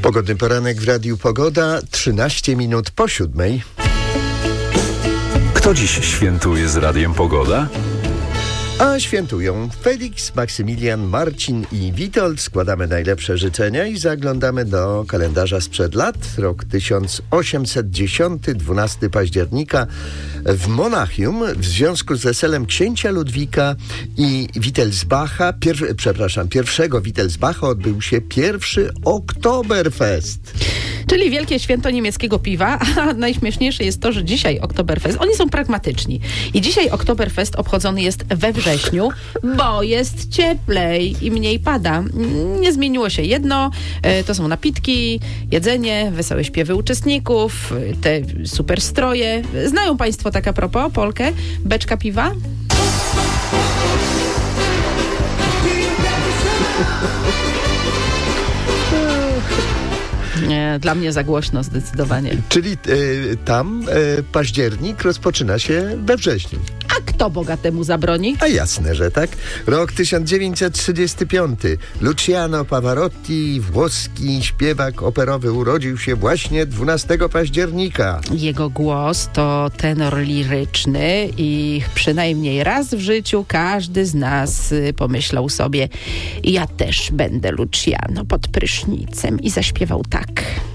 Pogodny poranek w Radiu Pogoda, 13 minut po 7. Kto dziś świętuje z Radiem Pogoda? A świętują Felix, Maksymilian, Marcin i Witold. Składamy najlepsze życzenia i zaglądamy do kalendarza sprzed lat. Rok 1810, 12 października w Monachium w związku z weselem księcia Ludwika i Wittelsbacha, pierwszego Wittelsbacha odbył się pierwszy Oktoberfest. Czyli wielkie święto niemieckiego piwa, a najśmieszniejsze jest to, że dzisiaj Oktoberfest, oni są pragmatyczni i dzisiaj Oktoberfest obchodzony jest we wrześniu, bo jest cieplej i mniej pada. Nie zmieniło się jedno, to są napitki, jedzenie, wesołe śpiewy uczestników, te super stroje. Znają Państwo tak a propos Polkę? Beczka piwa? Nie, dla mnie za głośno zdecydowanie. Czyli tam październik rozpoczyna się we wrześniu. A kto bogatemu zabroni? A jasne, że tak. Rok 1935. Luciano Pavarotti, włoski śpiewak operowy, urodził się właśnie 12 października. Jego głos to tenor liryczny i przynajmniej raz w życiu każdy z nas pomyślał sobie: ja też będę Luciano pod prysznicem, i zaśpiewał tak.